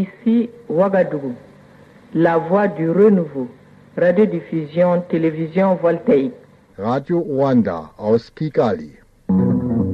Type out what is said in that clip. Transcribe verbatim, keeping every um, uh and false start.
ici Ouagadougou, la voix du renouveau, radiodiffusion, télévision voltaïque. Radio Rwanda aus Kigali.